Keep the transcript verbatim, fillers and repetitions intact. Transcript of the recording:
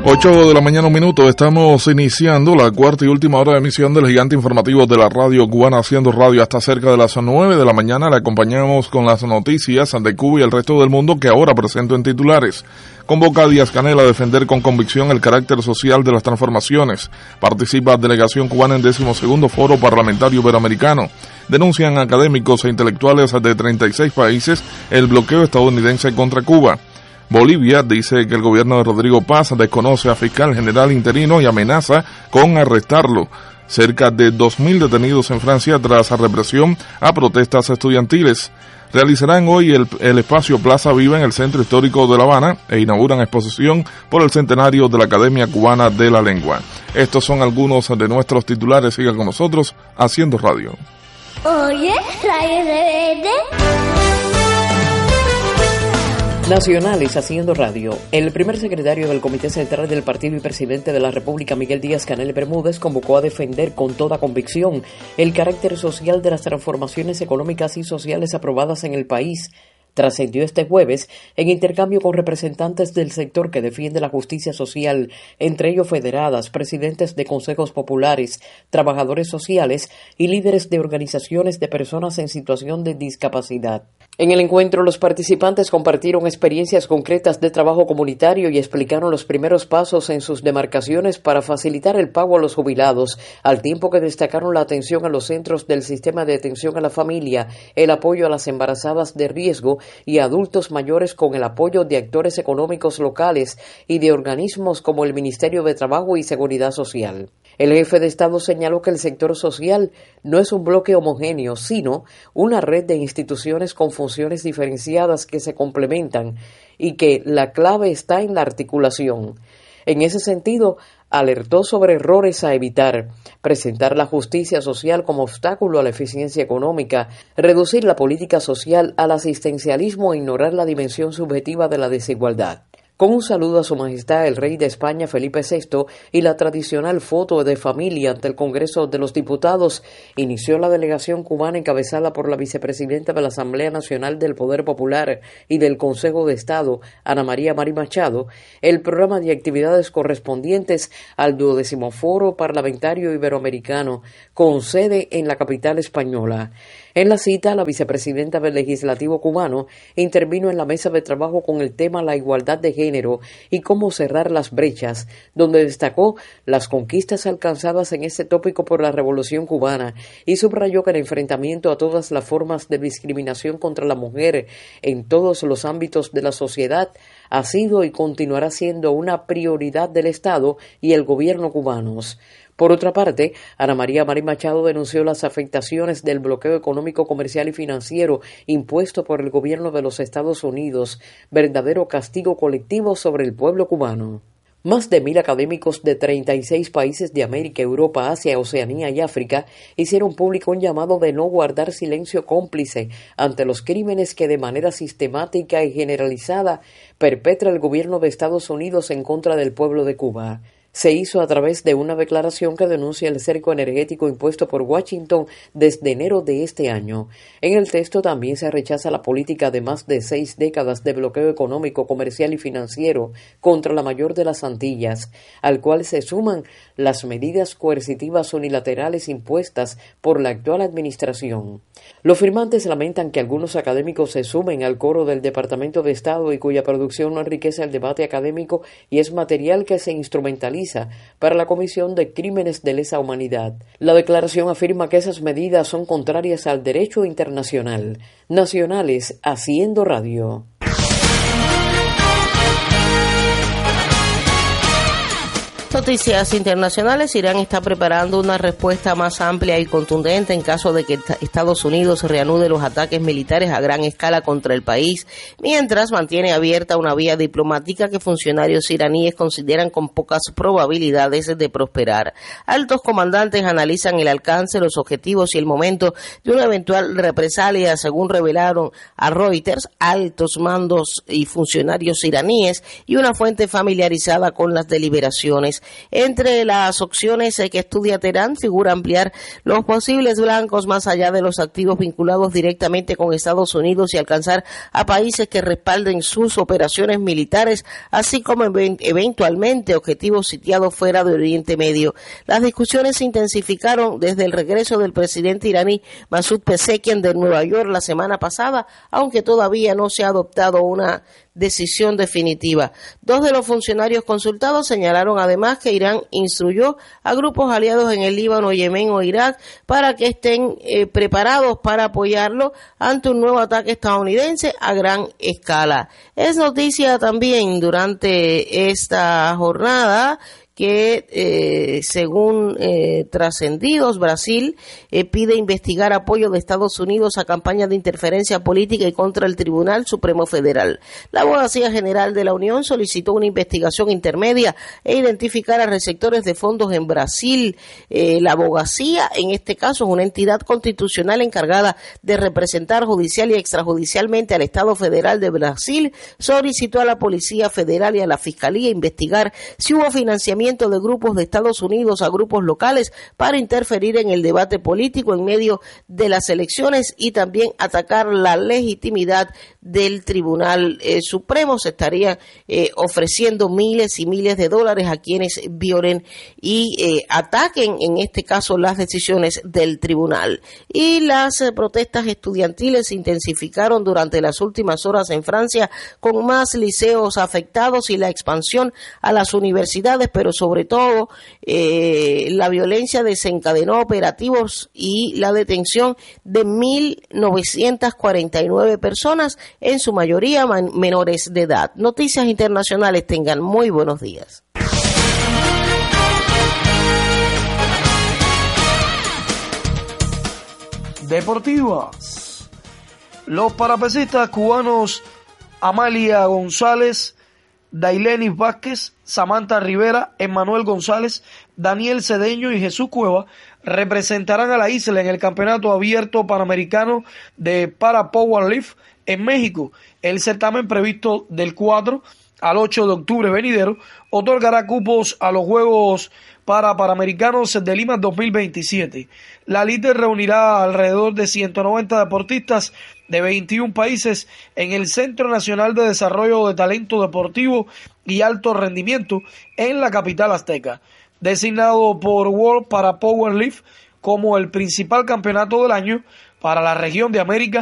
ocho de la mañana, un minuto. Estamos iniciando la cuarta y última hora de emisión del gigante informativo de la radio cubana, Haciendo Radio, hasta cerca de las nueve de la mañana. Le acompañamos con las noticias de Cuba y el resto del mundo que ahora presento en titulares. Convoca a Díaz-Canel a defender con convicción el carácter social de las transformaciones. Participa delegación cubana en décimo segundo Foro Parlamentario Iberoamericano. Denuncian académicos e intelectuales de treinta y seis países el bloqueo estadounidense contra Cuba. Bolivia dice que el gobierno de Rodrigo Paz desconoce a fiscal general interino y amenaza con arrestarlo. Cerca de dos mil detenidos en Francia tras la represión a protestas estudiantiles. Realizarán hoy el, el espacio Plaza Viva en el Centro Histórico de La Habana e inauguran exposición por el centenario de la Academia Cubana de la Lengua. Estos son algunos de nuestros titulares. Siga con nosotros, Haciendo Radio. Oye, Radio Rebelde. Nacionales Haciendo Radio. El primer secretario del Comité Central del Partido y presidente de la República, Miguel Díaz-Canel Bermúdez, convocó a defender con toda convicción el carácter social de las transformaciones económicas y sociales aprobadas en el país. Trascendió este jueves en intercambio con representantes del sector que defiende la justicia social, entre ellos federadas, presidentes de consejos populares, trabajadores sociales y líderes de organizaciones de personas en situación de discapacidad. En el encuentro, los participantes compartieron experiencias concretas de trabajo comunitario y explicaron los primeros pasos en sus demarcaciones para facilitar el pago a los jubilados, al tiempo que destacaron la atención a los centros del sistema de atención a la familia, el apoyo a las embarazadas de riesgo y a adultos mayores con el apoyo de actores económicos locales y de organismos como el Ministerio de Trabajo y Seguridad Social. El jefe de Estado señaló que el sector social no es un bloque homogéneo, sino una red de instituciones con funciones diferenciadas que se complementan y que la clave está en la articulación. En ese sentido, alertó sobre errores a evitar, presentar la justicia social como obstáculo a la eficiencia económica, reducir la política social al asistencialismo e ignorar la dimensión subjetiva de la desigualdad. Con un saludo a Su Majestad el Rey de España Felipe sexto y la tradicional foto de familia ante el Congreso de los Diputados, inició la delegación cubana encabezada por la vicepresidenta de la Asamblea Nacional del Poder Popular y del Consejo de Estado, Ana María Mari Machado, el programa de actividades correspondientes al duodécimo Foro Parlamentario Iberoamericano, con sede en la capital española. En la cita, la vicepresidenta del Legislativo cubano intervino en la mesa de trabajo con el tema la igualdad de género y cómo cerrar las brechas, donde destacó las conquistas alcanzadas en este tópico por la Revolución cubana y subrayó que el enfrentamiento a todas las formas de discriminación contra la mujer en todos los ámbitos de la sociedad ha sido y continuará siendo una prioridad del Estado y el gobierno cubanos. Por otra parte, Ana María Mari Machado denunció las afectaciones del bloqueo económico, comercial y financiero impuesto por el gobierno de los Estados Unidos, verdadero castigo colectivo sobre el pueblo cubano. Más de mil académicos de treinta y seis países de América, Europa, Asia, Oceanía y África hicieron público un llamado de no guardar silencio cómplice ante los crímenes que de manera sistemática y generalizada perpetra el gobierno de Estados Unidos en contra del pueblo de Cuba. Se hizo a través de una declaración que denuncia el cerco energético impuesto por Washington desde enero de este año. En el texto también se rechaza la política de más de seis décadas de bloqueo económico, comercial y financiero contra la mayor de las Antillas, al cual se suman las medidas coercitivas unilaterales impuestas por la actual administración. Los firmantes lamentan que algunos académicos se sumen al coro del Departamento de Estado y cuya producción no enriquece el debate académico y es material que se instrumentaliza para la comisión de crímenes de lesa humanidad. La declaración afirma que esas medidas son contrarias al derecho internacional. Nacionales Haciendo Radio. Noticias internacionales. Irán está preparando una respuesta más amplia y contundente en caso de que Estados Unidos reanude los ataques militares a gran escala contra el país, mientras mantiene abierta una vía diplomática que funcionarios iraníes consideran con pocas probabilidades de prosperar. Altos comandantes analizan el alcance, los objetivos y el momento de una eventual represalia, según revelaron a Reuters altos mandos y funcionarios iraníes y una fuente familiarizada con las deliberaciones. Entre las opciones que estudia Teherán figura ampliar los posibles blancos más allá de los activos vinculados directamente con Estados Unidos y alcanzar a países que respalden sus operaciones militares, así como eventualmente objetivos sitiados fuera de Oriente Medio. Las discusiones se intensificaron desde el regreso del presidente iraní Masoud Pezeshkian de Nueva York la semana pasada, aunque todavía no se ha adoptado una decisión definitiva. Dos de los funcionarios consultados señalaron además que Irán instruyó a grupos aliados en el Líbano, Yemen o Irak para que estén eh, preparados para apoyarlo ante un nuevo ataque estadounidense a gran escala. Es noticia también durante esta jornada que eh, según eh, trascendidos, Brasil eh, pide investigar apoyo de Estados Unidos a campañas de interferencia política y contra el Tribunal Supremo Federal. La Abogacía General de la Unión solicitó una investigación intermedia e identificar a receptores de fondos en Brasil. Eh, la abogacía, en este caso, es una entidad constitucional encargada de representar judicial y extrajudicialmente al Estado Federal de Brasil, solicitó a la Policía Federal y a la Fiscalía investigar si hubo financiamiento de grupos de Estados Unidos a grupos locales para interferir en el debate político en medio de las elecciones y también atacar la legitimidad del Tribunal eh, Supremo. Se estarían eh, ofreciendo miles y miles de dólares a quienes violen y eh, ataquen, en este caso, las decisiones del tribunal. Y las eh, protestas estudiantiles se intensificaron durante las últimas horas en Francia, con más liceos afectados y la expansión a las universidades, pero sobre todo eh, la violencia desencadenó operativos y la detención de mil novecientas cuarenta y nueve personas, en su mayoría man- menores de edad. Noticias internacionales, tengan muy buenos días. Deportivas. Los parapesistas cubanos Amalia González, Dailenis Vázquez, Samantha Rivera, Emmanuel González, Daniel Cedeño y Jesús Cueva representarán a la isla en el Campeonato Abierto Panamericano de Para Powerlift en México. El certamen, previsto del cuatro al ocho de octubre venidero, otorgará cupos a los Juegos para Panamericanos de Lima dos mil veintisiete. La elite reunirá alrededor de ciento noventa deportistas de veintiún países en el Centro Nacional de Desarrollo de Talento Deportivo y Alto Rendimiento en la capital azteca. Designado por World para Powerlift como el principal campeonato del año para la región de América,